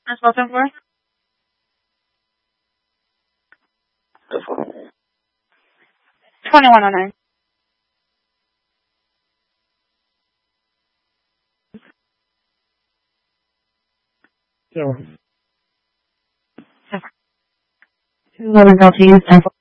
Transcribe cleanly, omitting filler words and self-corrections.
That's spoken for. 2109. So, 211 LTs and